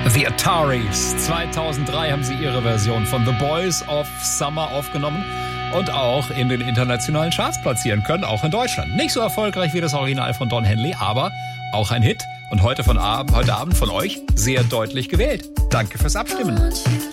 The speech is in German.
The Ataris. 2003 haben sie ihre Version von The Boys of Summer aufgenommen und auch in den internationalen Charts platzieren können, auch in Deutschland. Nicht so erfolgreich wie das Original von Don Henley, aber auch ein Hit. Und heute Abend von euch sehr deutlich gewählt. Danke fürs Abstimmen.